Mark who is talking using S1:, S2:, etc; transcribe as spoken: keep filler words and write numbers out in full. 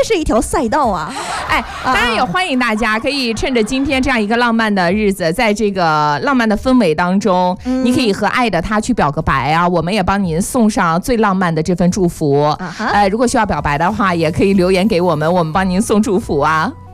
S1: 是一条赛道啊！
S2: 哎，当然也欢迎大家可以趁着今天这样一个浪漫的日子，在这个浪漫的氛围当中，嗯、你可以和爱的他去表个白啊！我们也帮您送上最浪漫的这份祝福。啊、呃，如果需要表白的话，也可以留言给我们，我们帮您送祝福啊。